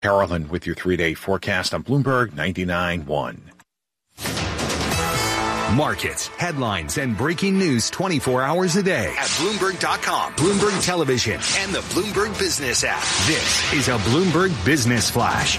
Carolyn with your 3-day forecast on Bloomberg 99.1. Markets, headlines, and breaking news 24 hours a day at Bloomberg.com, Bloomberg Television, and the Bloomberg Business app. This is a Bloomberg Business Flash.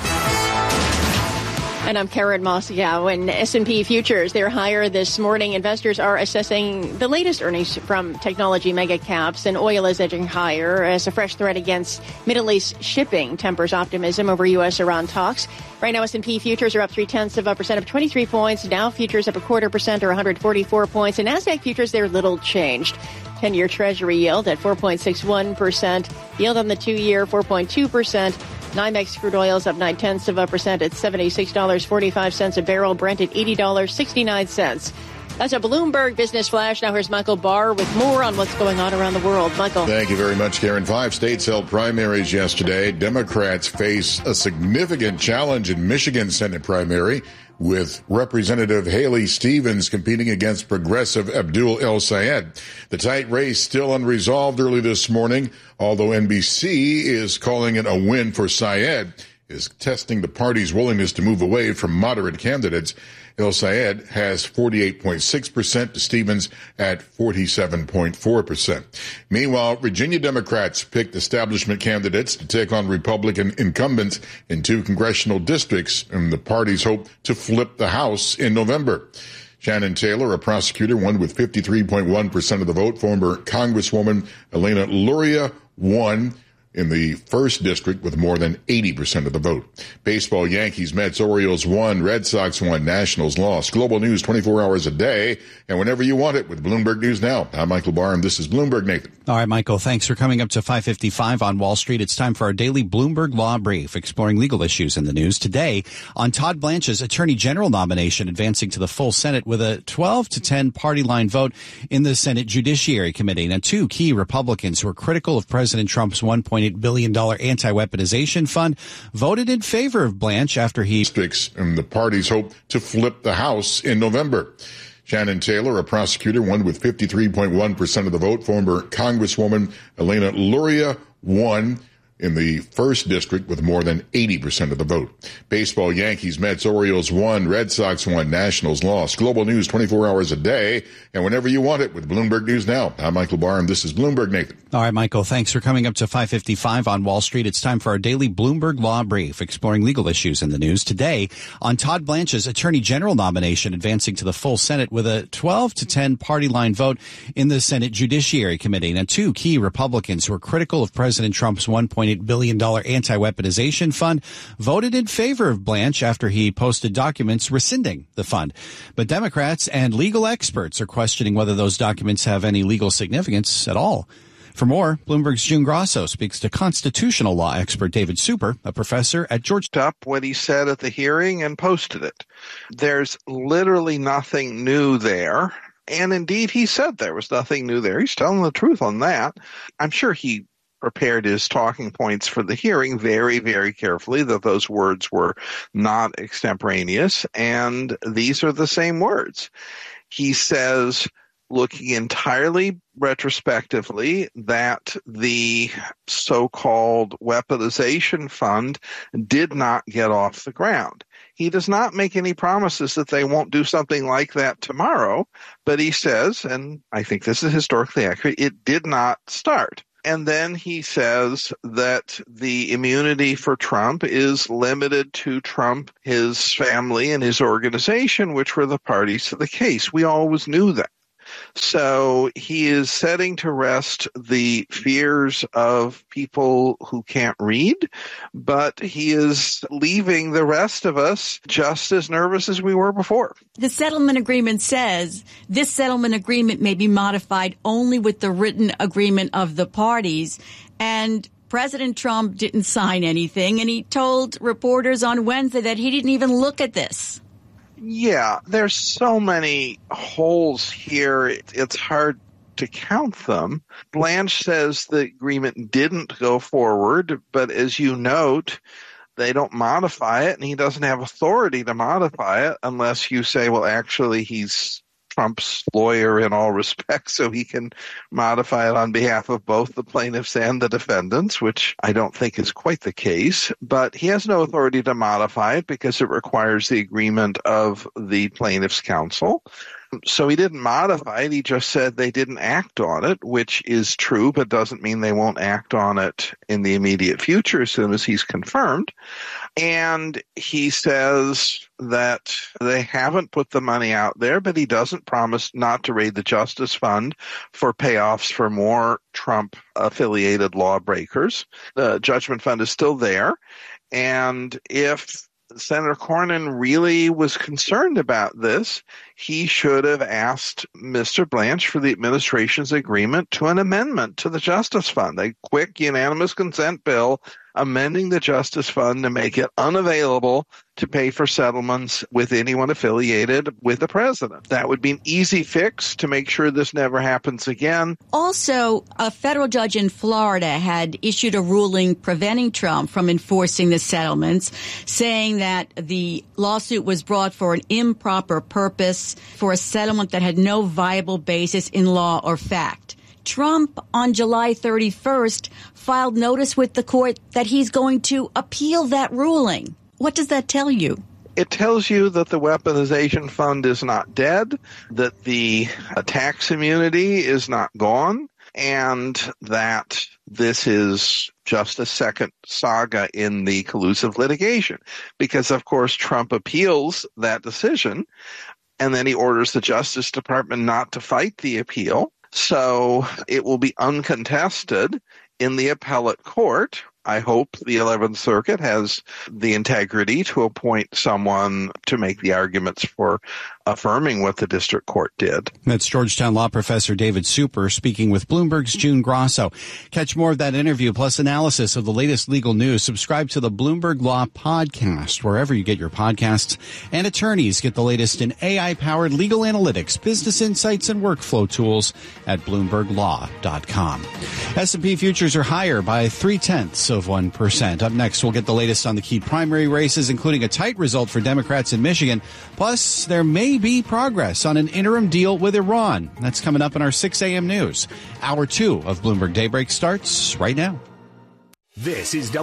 And I'm Karen Moskow. And S&P futures, they're higher this morning. Investors are assessing the latest earnings from technology mega caps, and oil is edging higher as a fresh threat against Middle East shipping tempers optimism over U.S.-Iran talks. Right now, S&P futures are up 0.3% up 23 points. Dow futures up 0.25% or 144 points. And NASDAQ futures, they're little changed. 10-year Treasury yield at 4.61%. Yield on the 2-year, 4.2%. NYMEX crude oil is up 0.9% at $76.45 a barrel. Brent at $80.69. That's a Bloomberg Business Flash. Now here's Michael Barr with more on what's going on around the world. Michael. Thank you very much, Karen. 5 states held primaries yesterday. Democrats face a significant challenge in Michigan Senate primary, with Representative Haley Stevens competing against progressive Abdul El-Sayed. The tight race still unresolved early this morning, although NBC is calling it a win for Sayed, is testing the party's willingness to move away from moderate candidates. El-Sayed has 48.6% to Stevens at 47.4%. Meanwhile, Virginia Democrats picked establishment candidates to take on Republican incumbents in 2 congressional districts, and the parties hope to flip the House in November. Shannon Taylor, a prosecutor, won with 53.1% of the vote. Former Congresswoman Elena Luria won in the 1st district with more than 80% of the vote. Baseball, Yankees, Mets, Orioles won, Red Sox won, Nationals lost. Global news 24 hours a day and whenever you want it with Bloomberg News Now. I'm Michael Barr, and this is Bloomberg. Nathan. All right, Michael, thanks for coming up to 5:55 on Wall Street. It's time for our daily Bloomberg Law Brief, exploring legal issues in the news. Today, on Todd Blanche's Attorney General nomination advancing to the full Senate with a 12-10 party line vote in the Senate Judiciary Committee. Now, 2 key Republicans who are critical of President Trump's $1.8 billion anti-weaponization fund voted in favor of Blanche after he... And the parties hope to flip the House in November. Shannon Taylor, a prosecutor, won with 53.1% of the vote. Former Congresswoman Elena Luria won in the 1st district with more than 80% of the vote. Baseball, Yankees, Mets, Orioles won, Red Sox won, Nationals lost. Global news 24 hours a day and whenever you want it with Bloomberg News Now. I'm Michael Barr, and this is Bloomberg. Nathan. All right, Michael, thanks for coming up to 5:55 on Wall Street. It's time for our daily Bloomberg Law Brief, exploring legal issues in the news. Today, on Todd Blanche's Attorney General nomination advancing to the full Senate with a 12-10 party line vote in the Senate Judiciary Committee. Now, 2 key Republicans who are critical of President Trump's $1.8 billion anti-weaponization fund voted in favor of Blanche after he posted documents rescinding the fund. But Democrats and legal experts are questioning whether those documents have any legal significance at all. For more, Bloomberg's June Grosso speaks to constitutional law expert David Super, a professor at Georgetown. Up what he said at the hearing and posted it. There's literally nothing new there. And indeed, he said there was nothing new there. He's telling the truth on that. I'm sure he prepared his talking points for the hearing very, very carefully, that those words were not extemporaneous. And these are the same words. He says, looking entirely retrospectively, that the so-called weaponization fund did not get off the ground. He does not make any promises that they won't do something like that tomorrow, but he says, and I think this is historically accurate, it did not start. And then he says that the immunity for Trump is limited to Trump, his family, and his organization, which were the parties to the case. We always knew that. So he is setting to rest the fears of people who can't read, but he is leaving the rest of us just as nervous as we were before. The settlement agreement says this settlement agreement may be modified only with the written agreement of the parties, and President Trump didn't sign anything, and he told reporters on Wednesday that he didn't even look at this. Yeah, there's so many holes here, it's hard to count them. Blanche says the agreement didn't go forward, but as you note, they don't modify it, and he doesn't have authority to modify it unless you say, well, actually, he's Trump's lawyer in all respects, so he can modify it on behalf of both the plaintiffs and the defendants, which I don't think is quite the case. But he has no authority to modify it because it requires the agreement of the plaintiff's counsel. So he didn't modify it. He just said they didn't act on it, which is true, but doesn't mean they won't act on it in the immediate future as soon as he's confirmed. And he says that they haven't put the money out there, but he doesn't promise not to raid the Justice Fund for payoffs for more Trump-affiliated lawbreakers. The Judgment Fund is still there. And if Senator Cornyn really was concerned about this, he should have asked Mr. Blanche for the administration's agreement to an amendment to the Justice Fund, a quick unanimous consent bill amending the Justice Fund to make it unavailable to pay for settlements with anyone affiliated with the president. That would be an easy fix to make sure this never happens again. Also, a federal judge in Florida had issued a ruling preventing Trump from enforcing the settlements, saying that the lawsuit was brought for an improper purpose, for a settlement that had no viable basis in law or fact. Trump, on July 31st, filed notice with the court that he's going to appeal that ruling. What does that tell you? It tells you that the weaponization fund is not dead, that the tax immunity is not gone, and that this is just a second saga in the collusive litigation. Because, of course, Trump appeals that decision, and then he orders the Justice Department not to fight the appeal. So it will be uncontested in the appellate court. I hope the 11th Circuit has the integrity to appoint someone to make the arguments for affirming what the district court did. That's Georgetown law professor David Super speaking with Bloomberg's June Grosso. Catch more of that interview plus analysis of the latest legal news. Subscribe to the Bloomberg Law Podcast wherever you get your podcasts. And attorneys get the latest in AI-powered legal analytics, business insights, and workflow tools at BloombergLaw.com. S&P futures are higher by 0.3%. Up next, we'll get the latest on the key primary races, including a tight result for Democrats in Michigan. Plus, there may be progress on an interim deal with Iran. That's coming up in our 6 a.m. news. Hour 2 of Bloomberg Daybreak starts right now. This is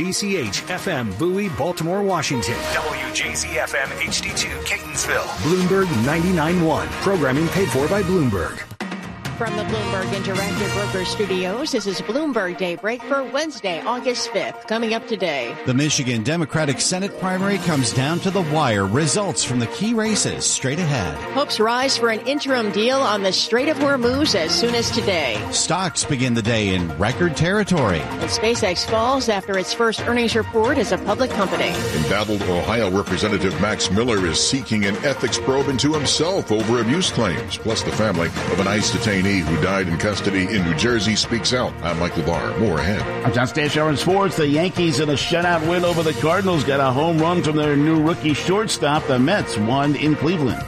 WDCH-FM Bowie, Baltimore, Washington. WJZ-FM HD2 Catonsville. Bloomberg 99.1. Programming paid for by Bloomberg. From the Bloomberg Interactive Broker Studios, this is Bloomberg Daybreak for Wednesday, August 5th. Coming up today, the Michigan Democratic Senate primary comes down to the wire. Results from the key races straight ahead. Hopes rise for an interim deal on the Strait of Hormuz as soon as today. Stocks begin the day in record territory. And SpaceX falls after its first earnings report as a public company. Embattled Ohio Representative Max Miller is seeking an ethics probe into himself over abuse claims. Plus, the family of an ICE detainee who died in custody in New Jersey speaks out. I'm Mike LeVar. More ahead. I'm John Stanshire in sports. The Yankees in a shutout win over the Cardinals got a home run from their new rookie shortstop. The Mets won in Cleveland.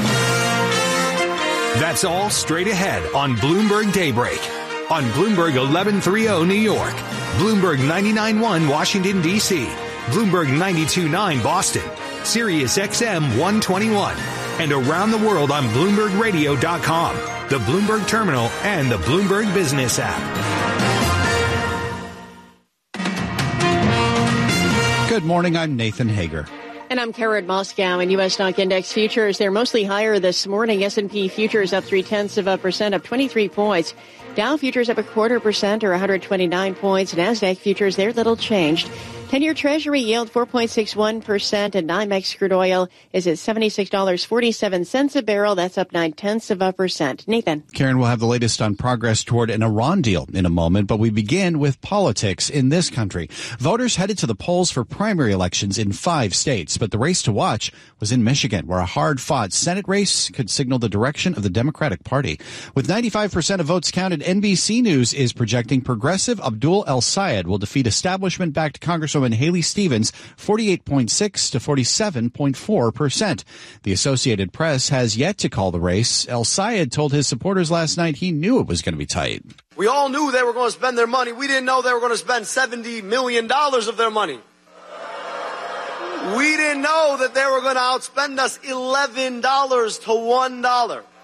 That's all straight ahead on Bloomberg Daybreak. On Bloomberg 1130 New York, Bloomberg 99.1 Washington, D.C., Bloomberg 92.9 Boston, Sirius XM 121, and around the world on BloombergRadio.com, the Bloomberg Terminal, and the Bloomberg Business app. Good morning, I'm Nathan Hager. And I'm Karen Moscow. In U.S. stock index futures, they're mostly higher this morning. S&P futures up 0.3%, up 23 points. Dow futures up 0.25% or 129 points. NASDAQ futures, they're little changed. 10-year Treasury yield 4.61%, and NYMEX crude oil is at $76.47 a barrel. That's up 0.9%. Nathan. Karen will have the latest on progress toward an Iran deal in a moment, but we begin with politics in this country. Voters headed to the polls for primary elections in 5 states, but the race to watch was in Michigan, where a hard-fought Senate race could signal the direction of the Democratic Party. With 95% of votes counted, NBC News is projecting progressive Abdul El-Sayed will defeat establishment-backed Congresswoman Haley Stevens 48.6 to 47.4%. The Associated Press has yet to call the race. El-Sayed told his supporters last night he knew it was going to be tight. We all knew they were going to spend their money. We didn't know they were going to spend $70 million of their money. We didn't know that they were going to outspend us $11 to $1.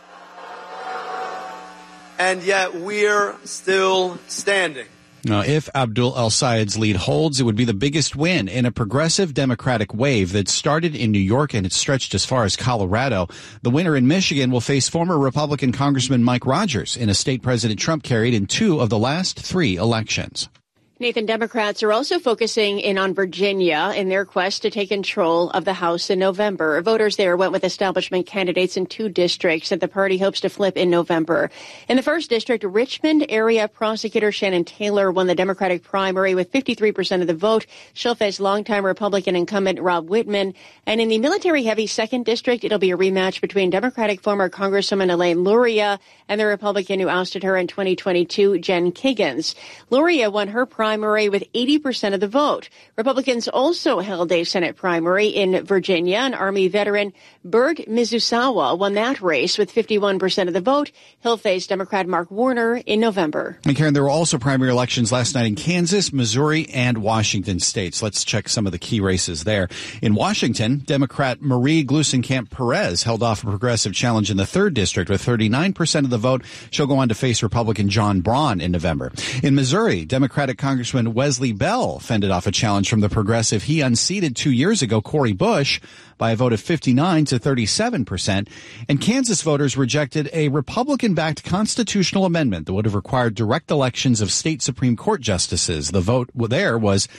and yet we're still standing. Now, if Abdul El-Sayed's lead holds, it would be the biggest win in a progressive Democratic wave that started in New York and it stretched as far as Colorado. The winner in Michigan will face former Republican Congressman Mike Rogers in a state President Trump carried in 2 of the last 3 elections. Nathan, Democrats are also focusing in on Virginia in their quest to take control of the House in November. Voters there went with establishment candidates in 2 districts that the party hopes to flip in November. In the first district, Richmond area prosecutor Shannon Taylor won the Democratic primary with 53% of the vote. She'll face longtime Republican incumbent Rob Whitman. And in the military-heavy second district, it'll be a rematch between Democratic former Congresswoman Elaine Luria and the Republican who ousted her in 2022, Jen Kiggins. Luria won her primary with 80% of the vote. Republicans also held a Senate primary in Virginia, and Army veteran Bert Mizusawa won that race with 51% of the vote. He'll face Democrat Mark Warner in November. And Karen, there were also primary elections last night in Kansas, Missouri, and Washington states. Let's check some of the key races there. In Washington, Democrat Marie Gluesenkamp Perez held off a progressive challenge in the 3rd district with 39% of the vote. She'll go on to face Republican John Braun in November. In Missouri, Democratic Congressman Wesley Bell fended off a challenge from the progressive he unseated 2 years ago, Cori Bush, by a vote of 59 to 37%. And Kansas voters rejected a Republican-backed constitutional amendment that would have required direct elections of state Supreme Court justices. The vote there was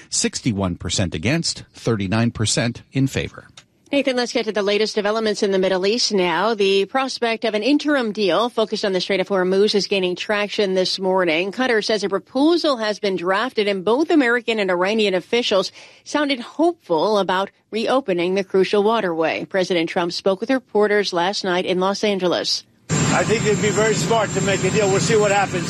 61% against, 39% in favor. Nathan, let's get to the latest developments in the Middle East now. The prospect of an interim deal focused on the Strait of Hormuz is gaining traction this morning. Qatar says a proposal has been drafted and both American and Iranian officials sounded hopeful about reopening the crucial waterway. President Trump spoke with reporters last night in Los Angeles. I think it'd be very smart to make a deal. We'll see what happens.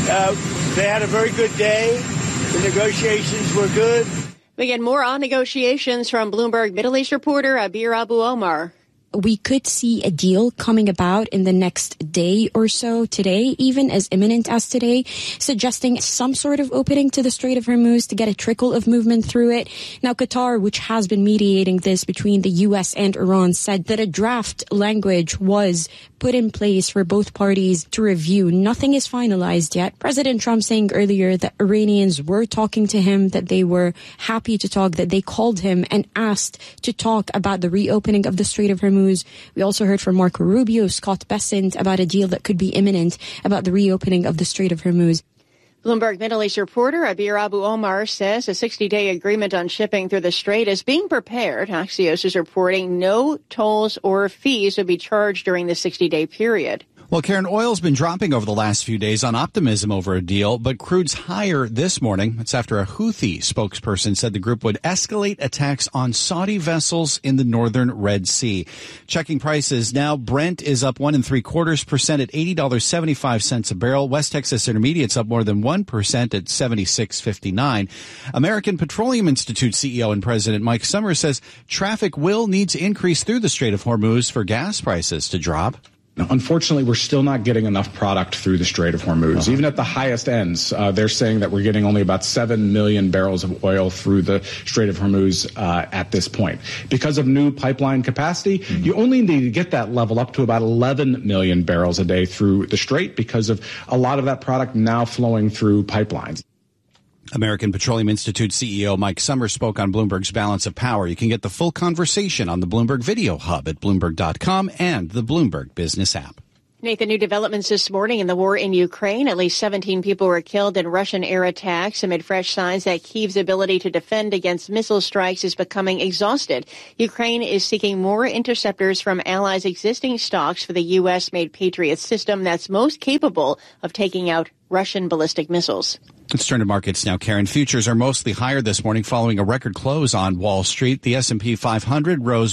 They had a very good day. The negotiations were good. We get more on negotiations from Bloomberg Middle East reporter Abir Abu Omar. We could see a deal coming about in the next day or so, today, even as imminent as today, suggesting some sort of opening to the Strait of Hormuz to get a trickle of movement through it. Now, Qatar, which has been mediating this between the U.S. and Iran, said that a draft language was put in place for both parties to review. Nothing is finalized yet. President Trump saying earlier that Iranians were talking to him, that they were happy to talk, that they called him and asked to talk about the reopening of the Strait of Hormuz. We also heard from Marco Rubio, Scott Bessent about a deal that could be imminent about the reopening of the Strait of Hormuz. Bloomberg Middle East reporter Abir Abu Omar says a 60-day agreement on shipping through the strait is being prepared. Axios is reporting no tolls or fees will be charged during the 60-day period. Well, Karen, oil's been dropping over the last few days on optimism over a deal, but crude's higher this morning. It's after a Houthi spokesperson said the group would escalate attacks on Saudi vessels in the northern Red Sea. Checking prices now, Brent is up 1 3/4% at $80.75 a barrel. West Texas Intermediate's up more than 1% at $76.59. American Petroleum Institute CEO and President Mike Summers says traffic will need to increase through the Strait of Hormuz for gas prices to drop. Unfortunately, we're still not getting enough product through the Strait of Hormuz. Even at the highest ends, they're saying that we're getting only about 7 million barrels of oil through the Strait of Hormuz at this point. Because of new pipeline capacity, you only need to get that level up to about 11 million barrels a day through the Strait because of a lot of that product now flowing through pipelines. American Petroleum Institute CEO Mike Summers spoke on Bloomberg's Balance of Power. You can get the full conversation on the Bloomberg Video Hub at Bloomberg.com and the Bloomberg Business app. Nathan, new developments this morning in the war in Ukraine. At least 17 people were killed in Russian air attacks amid fresh signs that Kyiv's ability to defend against missile strikes is becoming exhausted. Ukraine is seeking more interceptors from allies' existing stocks for the U.S.-made Patriot system that's most capable of taking out Russian ballistic missiles. Let's turn to markets now, Karen. Futures are mostly higher this morning following a record close on Wall Street. The S&P 500 rose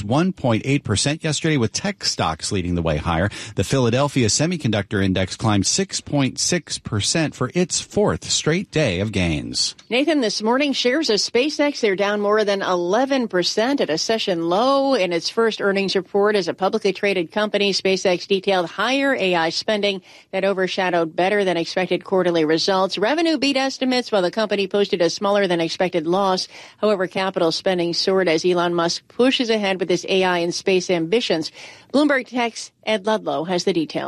1.8% yesterday with tech stocks leading the way higher. The Philadelphia Semiconductor Index climbed 6.6% for its 4th straight day of gains. Nathan, this morning shares of SpaceX, they're down more than 11% at a session low. In its first earnings report as a publicly traded company, SpaceX detailed higher AI spending that overshadowed better than expected quarterly results. Revenue beat estimates while the company posted a smaller than expected loss. However, capital spending soared as Elon Musk pushes ahead with his AI and space ambitions. Bloomberg Tech's Ed Ludlow has the details.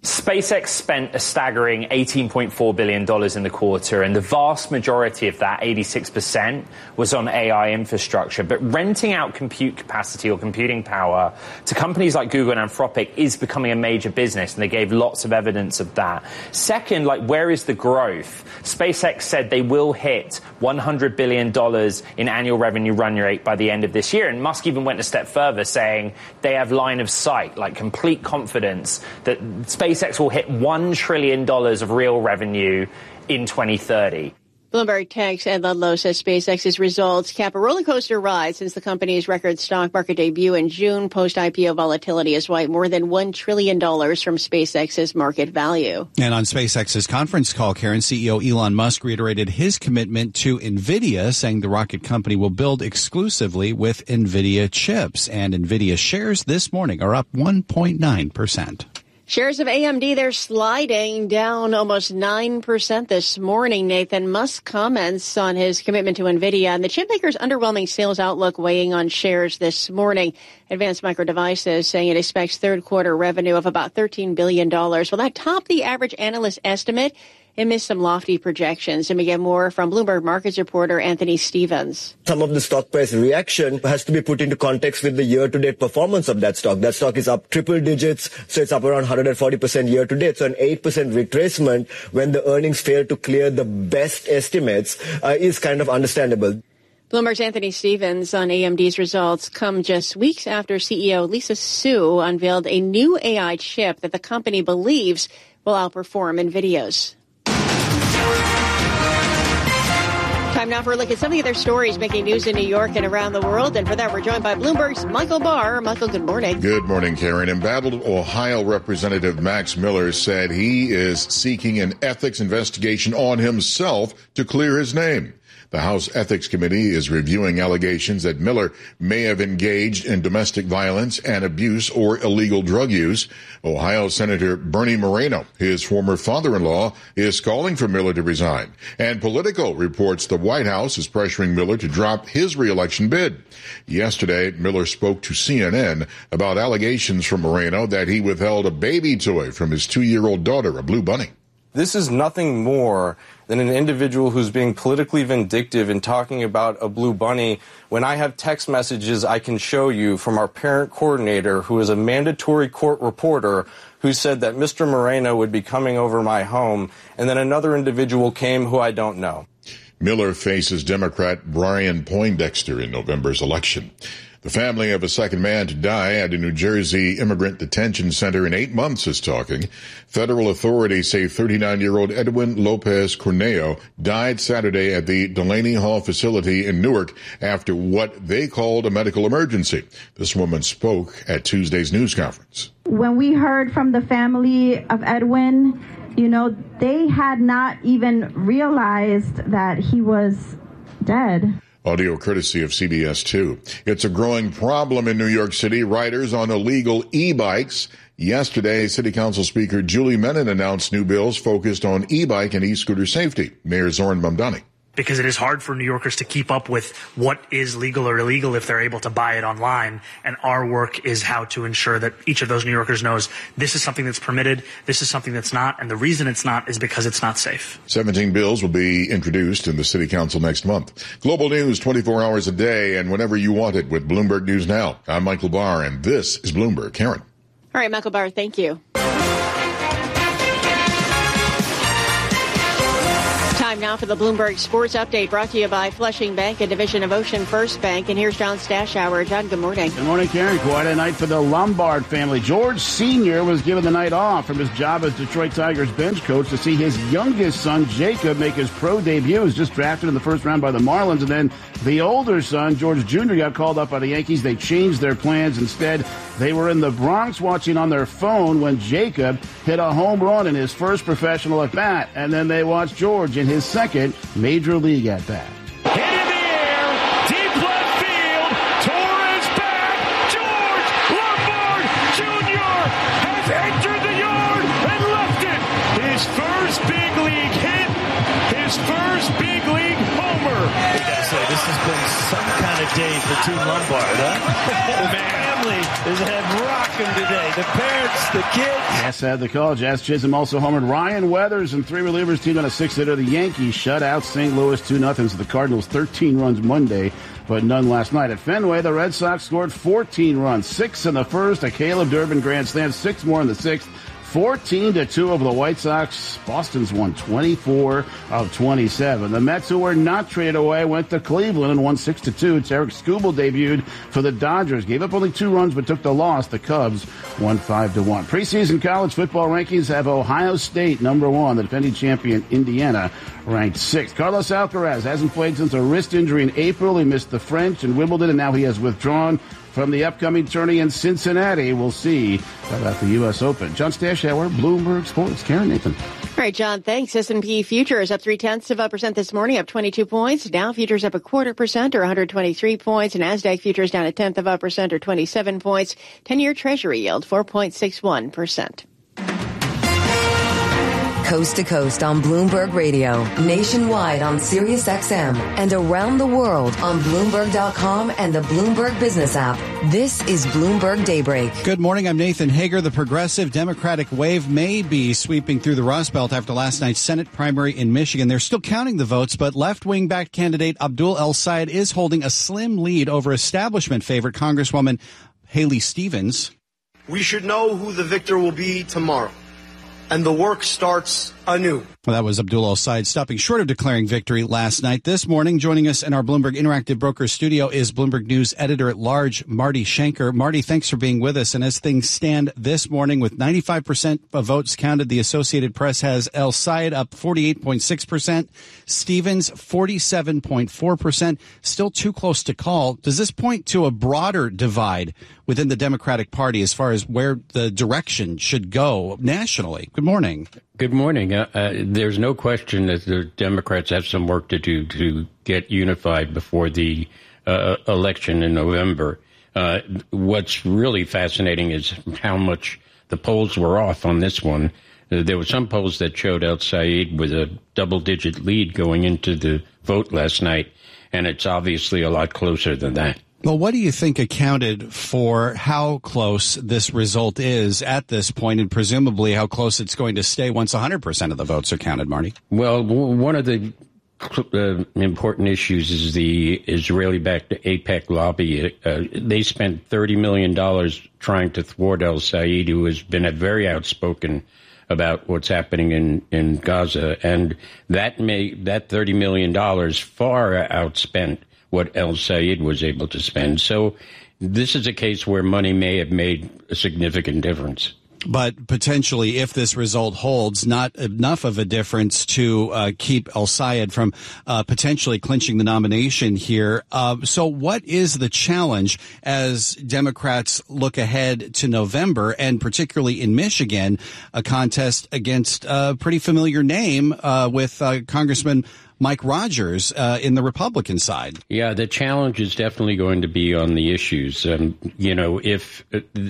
SpaceX spent a staggering $18.4 billion in the quarter, and the vast majority of that, 86%, was on AI infrastructure. But renting out compute capacity or computing power to companies like Google and Anthropic is becoming a major business, and they gave lots of evidence of that. Second, where is the growth? SpaceX said they will hit $100 billion in annual revenue run rate by the end of this year, and Musk even went a step further, saying they have line of sight, complete confidence that SpaceX will hit $1 trillion of real revenue in 2030. Bloomberg Tech's Ed Ludlow says SpaceX's results cap a roller coaster ride since the company's record stock market debut in June. Post-IPO volatility has wiped more than $1 trillion from SpaceX's market value. And on SpaceX's conference call, Karen, CEO Elon Musk reiterated his commitment to NVIDIA, saying the rocket company will build exclusively with NVIDIA chips. And NVIDIA shares this morning are up 1.9%. Shares of AMD, they're sliding down almost 9% this morning. Nathan, Musk comments on his commitment to NVIDIA and the chip maker's underwhelming sales outlook weighing on shares this morning. Advanced Micro Devices saying it expects third quarter revenue of about $13 billion. Will that top the average analyst estimate? It missed some lofty projections. And we get more from Bloomberg Markets reporter Anthony Stevens. Some of the stock price reaction has to be put into context with the year-to-date performance of that stock. That stock is up triple digits, so it's up around 140% year-to-date. So an 8% retracement when the earnings fail to clear the best estimates is kind of understandable. Bloomberg's Anthony Stevens on AMD's results come just weeks after CEO Lisa Su unveiled a new AI chip that the company believes will outperform NVIDIA's. Time now for a look at some of the other stories making news in New York and around the world. And for that, we're joined by Bloomberg's Michael Barr. Michael, good morning. Good morning, Karen. Embattled Ohio Representative Max Miller said he is seeking an ethics investigation on himself to clear his name. The House Ethics Committee is reviewing allegations that Miller may have engaged in domestic violence and abuse or illegal drug use. Ohio Senator Bernie Moreno, his former father-in-law, is calling for Miller to resign. And Politico reports the White House is pressuring Miller to drop his re-election bid. Yesterday, Miller spoke to CNN about allegations from Moreno that he withheld a baby toy from his 2-year-old daughter, a blue bunny. This is nothing more than an individual who's being politically vindictive and talking about a blue bunny when I have text messages I can show you from our parent coordinator, who is a mandatory court reporter, who said that Mr. Moreno would be coming over my home, and then another individual came who I don't know. Miller faces Democrat Brian Poindexter in November's election. The family of a second man to die at a New Jersey immigrant detention center in 8 months is talking. Federal authorities say 39-year-old Edwin Lopez Corneo died Saturday at the Delaney Hall facility in Newark after what they called a medical emergency. This woman spoke at Tuesday's news conference. When we heard from the family of Edwin, they had not even realized that he was dead. Audio courtesy of CBS 2. It's a growing problem in New York City. Riders on illegal e-bikes. Yesterday, City Council Speaker Julie Menon announced new bills focused on e-bike and e-scooter safety. Mayor Zoran Mamdani. Because it is hard for New Yorkers to keep up with what is legal or illegal if they're able to buy it online. And our work is how to ensure that each of those New Yorkers knows this is something that's permitted, this is something that's not, and the reason it's not is because it's not safe. 17 bills will be introduced in the City Council next month. Global news 24 hours a day and whenever you want it with Bloomberg News Now. I'm Michael Barr, and this is Bloomberg. Karen. All right, Michael Barr, thank you. Time now for the Bloomberg Sports Update, brought to you by Flushing Bank, a division of Ocean First Bank. And here's John Stashower. John, good morning. Good morning, Karen. Quite a night for the Lombard family. George Sr. was given the night off from his job as Detroit Tigers bench coach to see his youngest son, Jacob, make his pro debut. He was just drafted in the first round by the Marlins. And then the older son, George Jr., got called up by the Yankees. They changed their plans. Instead, they were in the Bronx watching on their phone when Jacob hit a home run in his first professional at-bat. And then they watched George in his second major league at-bat. Hit in the air, deep left field, Torres back, George Lombard Jr. has entered the yard and left it. His first big league hit, his first big league homer. I gotta say, this has been some kind of day for Team Lombard, huh? The family is head rocking today. The parents, the kids. Jazz had the call. Jazz Chisholm also homered. Ryan Weathers and 3 relievers teamed on a 6-hitter. The Yankees shut out St. Louis 2-0. So the Cardinals 13 runs Monday, but none last night. At Fenway, the Red Sox scored 14 runs, 6 in the first, a Caleb Durbin grand slam, 6 more in the sixth. 14-2 over the White Sox. Boston's won 24 of 27. The Mets, who were not traded away, went to Cleveland and won 6-2. Tarek Skubal debuted for the Dodgers. Gave up only 2 runs but took the loss. The Cubs won 5-1. Preseason college football rankings have Ohio State number 1. The defending champion Indiana ranked 6th. Carlos Alcaraz hasn't played since a wrist injury in April. He missed the French and Wimbledon, and now he has withdrawn from the upcoming tourney in Cincinnati. We'll see about the U.S. Open. John Stashauer, Bloomberg Sports. Karen Nathan. All right, John, thanks. S&P futures up 0.3% this morning, up 22 points. Dow futures up 0.25% or 123 points. And NASDAQ futures down 0.1% or 27 points. 10-year Treasury yield 4.61%. Coast to coast on Bloomberg Radio, nationwide on Sirius XM, and around the world on Bloomberg.com and the Bloomberg Business app. This is Bloomberg Daybreak. Good morning. I'm Nathan Hager. The progressive Democratic wave may be sweeping through the Rust Belt after last night's Senate primary in Michigan. They're still counting the votes, but left-wing backed candidate Abdul El-Sayed is holding a slim lead over establishment favorite Congresswoman Haley Stevens. We should know who the victor will be tomorrow, and the work starts anew. Well, that was Abdul El-Sayed stopping short of declaring victory last night. This morning, joining us in our Bloomberg Interactive Brokers studio is Bloomberg News editor-at-large Marty Schenker. Marty, thanks for being with us. And as things stand this morning, with 95% of votes counted, the Associated Press has El-Sayed up 48.6%, Stevens 47.4%, still too close to call. Does this point to a broader divide within the Democratic Party as far as where the direction should go nationally? Good morning. Good morning. There's no question that the Democrats have some work to do to get unified before the election in November. What's really fascinating is how much the polls were off on this one. There were some polls that showed El-Sayed with a double-digit lead going into the vote last night, and it's obviously a lot closer than that. Well, what do you think accounted for how close this result is at this point, and presumably how close it's going to stay once 100% of the votes are counted, Marty? Well, one of the important issues is the Israeli-backed AIPAC lobby. They spent $30 million trying to thwart El-Sayed, who has been very outspoken about what's happening in Gaza, and that $30 million far outspent what El-Sayed was able to spend. So this is a case where money may have made a significant difference. But potentially, if this result holds, not enough of a difference to keep El-Sayed from potentially clinching the nomination here. So what is the challenge as Democrats look ahead to November, and particularly in Michigan, a contest against a pretty familiar name with Congressman Mike Rogers in the Republican side? Yeah, the challenge is definitely going to be on the issues. If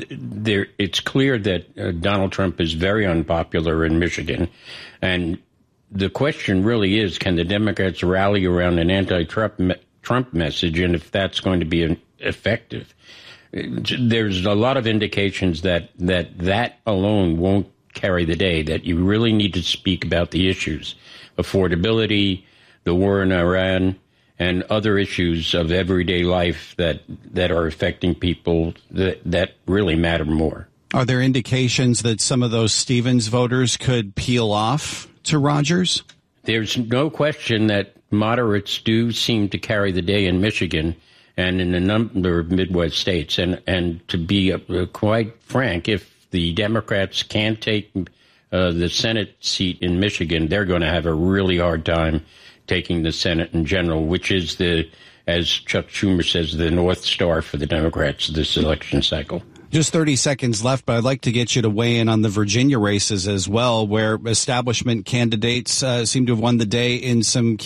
it's clear that Donald Trump is very unpopular in Michigan, and the question really is, can the Democrats rally around an anti-Trump message, and if that's going to be effective? There's a lot of indications that alone won't carry the day, that you really need to speak about the issues: affordability, the war in Iran, and other issues of everyday life that are affecting people that really matter more. Are there indications that some of those Stevens voters could peel off to Rogers? There's no question that moderates do seem to carry the day in Michigan and in a number of Midwest states. And to be quite frank, if the Democrats can't take the Senate seat in Michigan, they're going to have a really hard time taking the Senate in general, which is as Chuck Schumer says, the North Star for the Democrats this election cycle. Just 30 seconds left, but I'd like to get you to weigh in on the Virginia races as well, where establishment candidates seem to have won the day in some